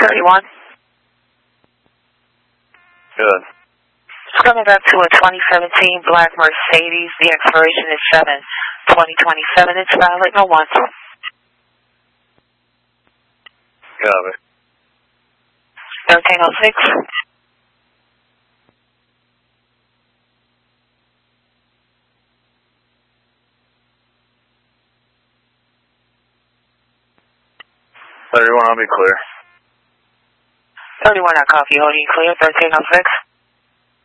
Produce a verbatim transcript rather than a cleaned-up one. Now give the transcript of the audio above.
thirty-one. Good. It's coming back to a twenty seventeen black Mercedes. The expiration is seven twenty twenty-seven. It's valid, no one. Got it. thirteen oh six. thirty-one, I'll be clear. thirty-one, I copy. Holding clear. thirteen oh six.